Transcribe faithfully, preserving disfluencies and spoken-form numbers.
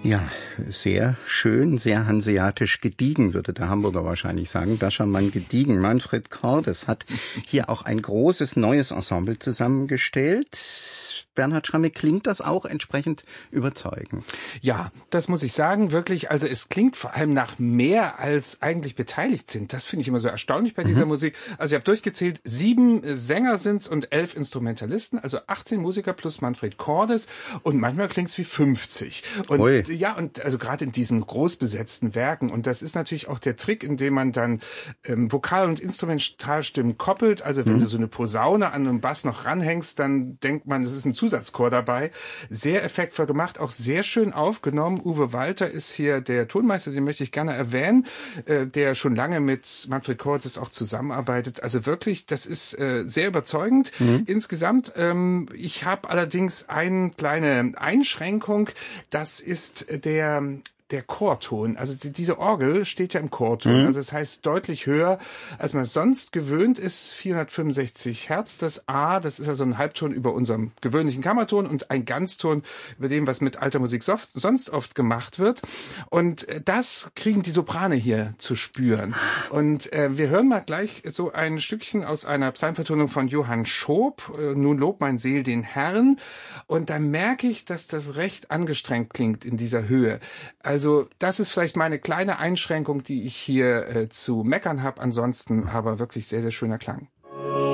Ja, sehr schön, sehr hanseatisch gediegen, würde der Hamburger wahrscheinlich sagen. Daschermann gediegen. Manfred Cordes hat hier auch ein großes neues Ensemble zusammengestellt. Bernhard Schramme, klingt das auch entsprechend überzeugend? Ja, das muss ich sagen, wirklich. Also es klingt vor allem nach mehr, als eigentlich beteiligt sind. Das finde ich immer so erstaunlich bei dieser mhm. Musik. Also ich habe durchgezählt, sieben Sänger sind's und elf Instrumentalisten, also achtzehn Musiker plus Manfred Cordes. Und manchmal klingt's wie fünfzig. Und Ui. ja, und also gerade in diesen großbesetzten Werken. Und das ist natürlich auch der Trick, indem man dann ähm, Vokal- und Instrumentalstimmen koppelt. Also wenn mhm. du so eine Posaune an einem Bass noch ranhängst, dann denkt man, es ist ein Zusatzchor dabei. Sehr effektvoll gemacht, auch sehr schön aufgenommen. Uwe Walter ist hier der Tonmeister, den möchte ich gerne erwähnen, äh, der schon lange mit Manfred Cordes auch zusammenarbeitet. Also wirklich, das ist äh, sehr überzeugend. Mhm. Insgesamt, ähm, ich habe allerdings eine kleine Einschränkung. Das ist der der Chorton. Also die, diese Orgel steht ja im Chorton. Mhm. Also das heißt deutlich höher, als man sonst gewöhnt ist. vierhundertfünfundsechzig Hertz. Das A, das ist ja so ein Halbton über unserem gewöhnlichen Kammerton und ein Ganzton über dem, was mit alter Musik soft, sonst oft gemacht wird. Und das kriegen die Soprane hier zu spüren. Und äh, wir hören mal gleich so ein Stückchen aus einer Psalmvertonung von Johann Schoop. Äh, Nun lobt mein Seel den Herrn. Und da merke ich, dass das recht angestrengt klingt in dieser Höhe. Also das ist vielleicht meine kleine Einschränkung, die ich hier äh, zu meckern habe. Ansonsten aber wirklich sehr, sehr schöner Klang.